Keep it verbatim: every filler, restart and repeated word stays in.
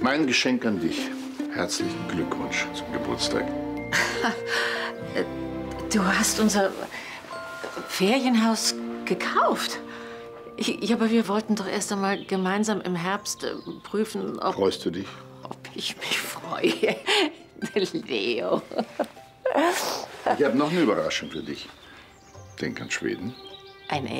Mein Geschenk an dich. Herzlichen Glückwunsch zum Geburtstag. Du hast unser Ferienhaus gekauft. Ja, aber wir wollten doch erst einmal gemeinsam im Herbst äh, prüfen, ob... Freust du dich? Ob ich mich freue. Leo. Ich habe noch eine Überraschung für dich. Denk an Schweden. Ein